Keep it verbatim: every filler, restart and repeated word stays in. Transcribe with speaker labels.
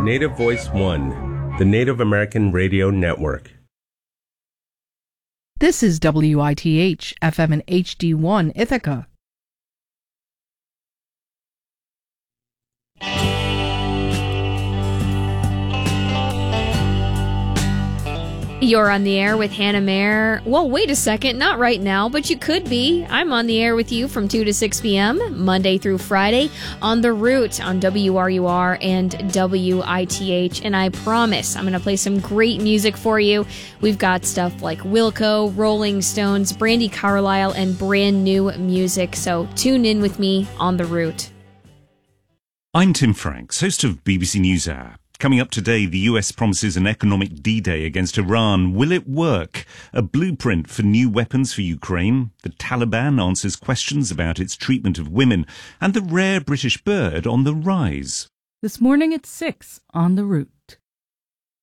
Speaker 1: Native Voice One, the Native American Radio Network.
Speaker 2: This is W I T H, F M and H D one, Ithaca.
Speaker 3: You're on the air with Hannah Mayer. Well, wait a second, not right now, but you could be. I'm on the air with you from two to six p.m., Monday through Friday, on The Root on W R U R and W I T H. And I promise I'm going to play some great music for you. We've got stuff like Wilco, Rolling Stones, Brandi Carlile, and brand new music. So tune in with me on The Root.
Speaker 4: I'm Tim Franks, host of B B C NewsHour. Coming up today, the U S promises an economic D-Day against Iran. Will it work? A blueprint for new weapons for Ukraine. The Taliban answers questions about its treatment of women. And the rare British bird on the rise.
Speaker 2: This morning at six on The Root.